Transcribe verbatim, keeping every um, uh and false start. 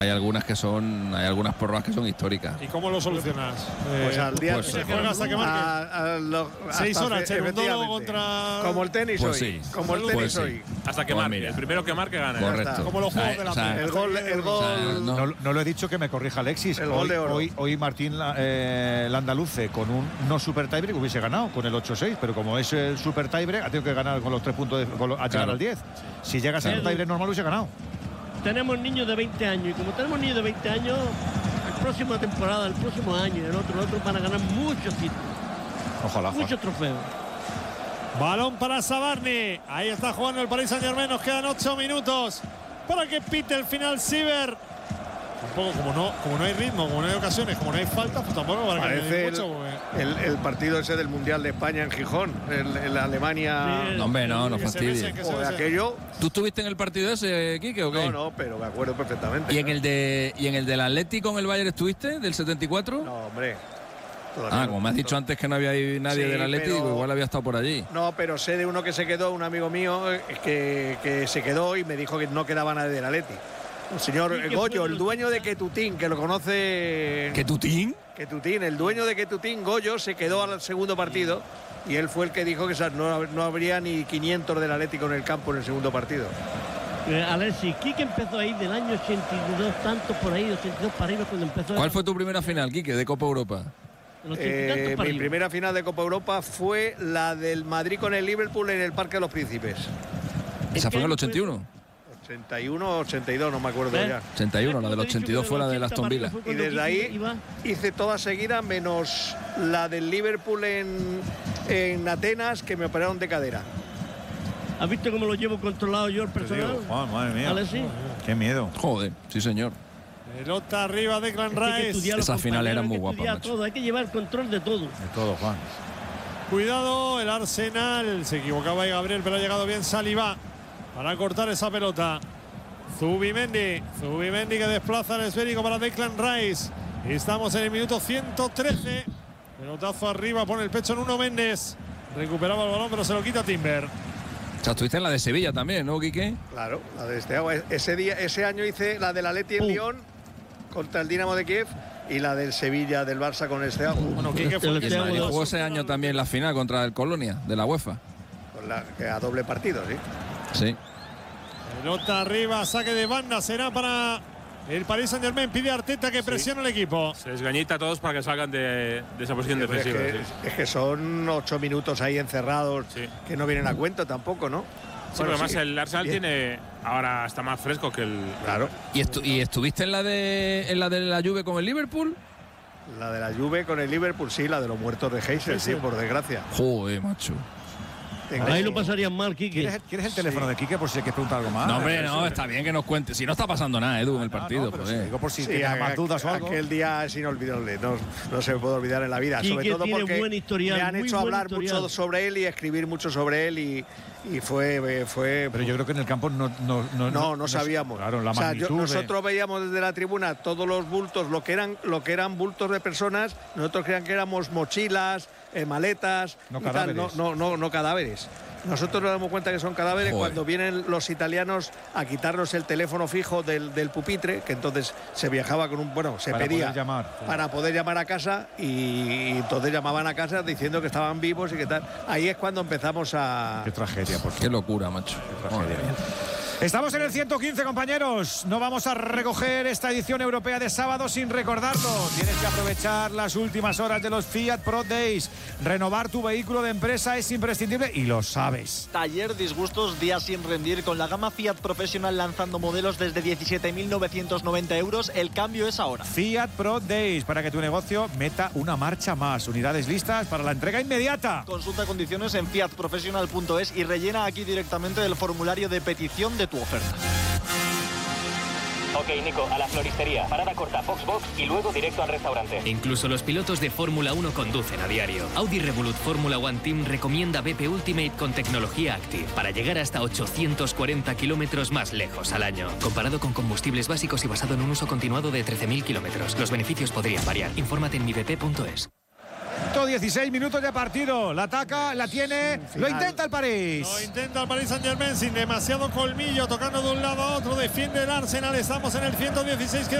Hay algunas que son, hay algunas prórrogas que son históricas. ¿Y cómo lo solucionas? Pues eh, al día pues, se juega hasta que marque. A, a lo, Seis horas, fe, Cherundolo contra. Como el tenis pues hoy. Sí. Como el tenis pues hoy. Sí. Hasta que Pues marque. mira. El primero que marque gana. Correcto. Como los juegos o de la sea, Premier. El gol, el gol. O sea, no. No, no lo he dicho, que me corrija Alexis. El hoy, gol de oro. Hoy, hoy Martín eh, Landaluce con un no super tiebreak hubiese ganado con el ocho seis, pero como es el super tiebreak ha tenido que ganar con los tres puntos de, con los, a llegar Claro. al diez. Si llegas a un tiebreak normal hubiese ganado. Tenemos niños de veinte años y como tenemos niños de veinte años, la próxima temporada, el próximo año, el otro, el otro van a ganar muchos títulos, Ojalá. muchos trofeos. Balón para Sabarni. Ahí está jugando el Paris Saint-Germain. Nos quedan ocho minutos para que pite el final Ciber. Tampoco, como no, como no hay ritmo, como no hay ocasiones, como no hay falta, pues tampoco para que Parece el, mucho. el, el partido ese del Mundial de España en Gijón, el, el Alemania. Sí, No, hombre, no, no Que se fastidies. besen, que se O de besen. aquello. ¿Tú estuviste en el partido ese, Quique, o qué? No, no, pero me acuerdo perfectamente. ¿Y en el de y en el del Atlético con el Bayern estuviste, del setenta y cuatro? No, hombre. Todavía Ah, no. como me has dicho antes que no había ahí nadie Sí, del Atlético, pero- igual había estado por allí. No, pero sé de uno que se quedó, un amigo mío, eh, que, que se quedó y me dijo que no quedaba nadie del Atleti. El señor Sí, que Goyo, fue- el dueño de Quetutín, que lo conoce. ¿Qué tutín? Quetutín, el dueño de Quetutín, Goyo, se quedó al segundo partido y él fue el que dijo que no, no habría ni quinientos del Atlético en el campo en el segundo partido. Eh, Alexis, Quique empezó ahí del año ochenta y dos, tantos por ahí, ochenta y dos para arriba cuando empezó. ¿Cuál fue tu primera final, Quique, de Copa Europa? Los ochenta y tantos Eh, para mi arriba. primera final de Copa Europa fue la del Madrid con el Liverpool en el Parque de los Príncipes. Esa ¿En fue en el qué ochenta y uno. ochenta y uno o ochenta y dos, no me acuerdo ¿Eh? ya. ochenta y uno, la del ochenta y dos fue la del Aston Villa. Y desde ahí hice todas seguidas, menos la del Liverpool en, en Atenas, que me operaron de cadera. ¿Has visto cómo lo llevo controlado yo el Te personal? digo, Juan, madre mía. Alexis. Qué miedo. Joder, sí señor. Pelota arriba de Clan Es que hay que Rice. estudiar los Esa final era compañeros, muy hay que guapa, estudiar macho. todo, hay que llevar control de todo. De todo, Juan. Cuidado, el Arsenal. Se equivocaba ahí Gabriel, pero ha llegado bien Saliba para cortar esa pelota. Zubimendi. Zubimendi que desplaza el esférico para Declan Rice. Estamos en el minuto ciento trece. Pelotazo arriba, pone el pecho en Nuno Méndez. Recuperaba el balón, pero se lo quita Timber. O sea, estuviste en la de Sevilla también, ¿no, Quique? Claro, la de este, ese, día, ese año hice la del Atleti en Uh. Lyon contra el Dinamo de Kiev y la del Sevilla del Barça con el Steaua. Bueno, Quique fue el que El se Madrid llevó Jugó su ese año final. también la final contra el Colonia, de la UEFA. Con la, que a doble partido, sí. Sí. Pelota arriba, saque de banda, será para el Paris Saint-Germain. Pide a Arteta que presione el equipo. Se desgañita a todos para que salgan de, de esa posición Es defensiva. que, sí. es que son ocho minutos ahí encerrados Sí. que no vienen a cuento tampoco, ¿no? Sí, Bueno, pero además sí. el Arsenal Bien. tiene ahora está más fresco que el. Claro, ¿Y, estu- y estuviste en la de en la de la Juve con el Liverpool? la de la Juve con el Liverpool, sí, la de los muertos de Heysel, sí, por desgracia. Joder, macho. Tengo- Ahí lo pasarían mal, Quique. ¿Quieres, quieres el teléfono de Quique por si quieres preguntar algo más? No, hombre, no, está bien que nos cuente. Si no está pasando nada, Edu, en el No, partido. no, pero joder. si digo por si Sí, tienes a- más dudas o algo. aquel día es inolvidable, no, no se me puede olvidar en la vida, Quique sobre todo tiene porque buen historial, me han muy hecho buen hablar historial. mucho sobre él y escribir mucho sobre él y, y fue, fue Pero yo creo que en el campo no no no, no, no sabíamos. Claro, la O sea, yo- magnitud. de- nosotros veíamos desde la tribuna todos los bultos, lo que eran, lo que eran bultos de personas, nosotros creíamos que éramos mochilas, eh, maletas, No y tal, cadáveres. no, no, no, no cadáveres. Nosotros nos damos cuenta que son cadáveres Joder. cuando vienen los italianos a quitarnos el teléfono fijo del, del pupitre, que entonces se viajaba con un, bueno, se Para pedía poder llamar. para poder llamar a casa y, y entonces llamaban a casa diciendo que estaban vivos y que tal. Ahí es cuando empezamos a... Qué tragedia, por Qué locura, macho. Madre mía. Estamos en el ciento quince, compañeros. No vamos a recoger esta edición europea de sábado sin recordarlo. Tienes que aprovechar las últimas horas de los Fiat Pro Days. Renovar tu vehículo de empresa es imprescindible y lo sabes. Taller Disgustos, días sin rendir, con la gama Fiat Professional lanzando modelos desde diecisiete mil novecientos noventa euros. El cambio es ahora. Fiat Pro Days, para que tu negocio meta una marcha más. Unidades listas para la entrega inmediata. Consulta condiciones en fiat professional punto es y rellena aquí directamente el formulario de petición de tu oferta. Ok, Nico, a la floristería. Parada corta, Foxbox y luego directo al restaurante. Incluso los pilotos de Fórmula uno conducen a diario. Audi Revolut Fórmula One Team recomienda B P Ultimate con tecnología Active para llegar hasta ochocientos cuarenta kilómetros más lejos al año. Comparado con combustibles básicos y basado en un uso continuado de trece mil kilómetros. Los beneficios podrían variar. Infórmate en mi b p punto es. ciento dieciséis minutos de partido. La ataca, la tiene, lo intenta el París. Lo intenta el Paris Saint-Germain sin demasiado colmillo, tocando de un lado a otro. Defiende el Arsenal. Estamos en el ciento dieciséis.